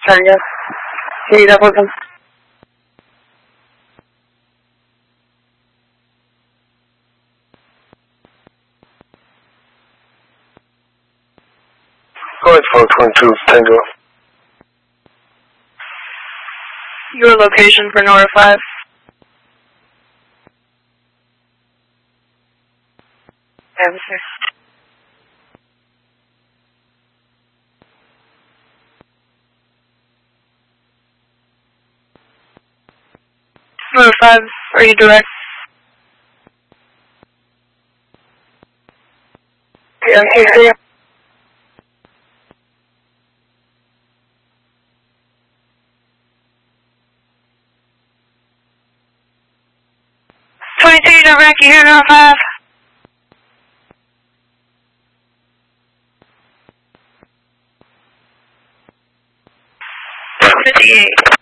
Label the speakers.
Speaker 1: Tango. Meet up with him.
Speaker 2: Go ahead, 422, Tango.
Speaker 1: Your location for Nora 5. Answer. Nora 5, are you direct? Yeah, okay. 22 direct, you hear Nora 5? 58.